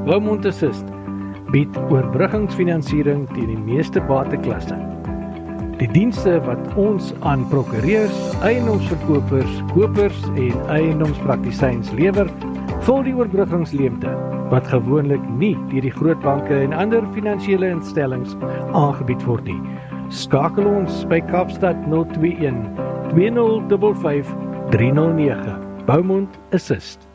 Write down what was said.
Boumont Assist bied oorbruggingsfinansiering teen die meeste bateklasse. Die dienste wat ons aan prokureurs, eiendomsverkopers, kopers en eiendomspraktisyns lewer, vul die oorbruggingsleemte wat gewoonlik nie deur die groot banke en ander finansiële instellings aangebied word nie. Skakel ons by Kaapstad 021 2055 309. Boumont Assist.